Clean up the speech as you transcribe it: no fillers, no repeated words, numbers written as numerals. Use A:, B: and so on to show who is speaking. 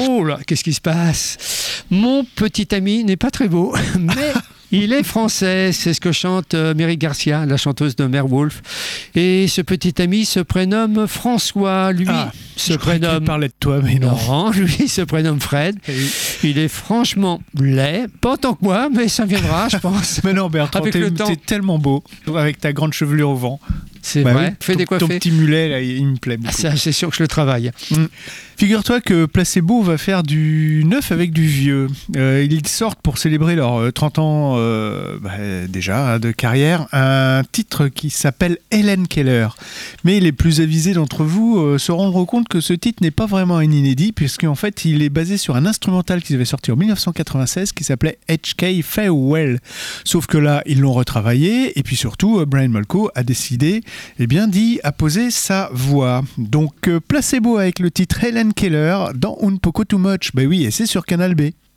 A: Oh là, qu'est-ce qui se passe? Mon petit ami n'est pas très beau, mais il est français. C'est ce que chante Mary Garcia, la chanteuse de Mère Wolf. Et ce petit ami se prénomme François. Lui se prénomme...
B: Tu parlais de toi, mais non.
A: Non, lui se prénomme Fred. Il est franchement laid. Pas autant que moi, mais ça viendra, je pense.
B: Mais non, Bertrand, t'es tellement beau, avec ta grande chevelure au vent.
A: C'est vrai. Fais décoiffer.
B: Ton petit mulet, là, il me plaît beaucoup.
A: Ça, c'est sûr que je le travaille.
B: Figure-toi que Placebo va faire du neuf avec du vieux. Ils sortent pour célébrer leurs 30 ans déjà de carrière un titre qui s'appelle Helen Keller. Mais les plus avisés d'entre vous se rendront compte que ce titre n'est pas vraiment un inédit, puisqu'en fait il est basé sur un instrumental qu'ils avaient sorti en 1996 qui s'appelait HK Farewell. Sauf que là, ils l'ont retravaillé, et puis surtout, Brian Molko a décidé d'y apposer sa voix. Donc Placebo avec le titre Helen Keller dans Un Poco Too Much. Oui, et c'est sur Canal B.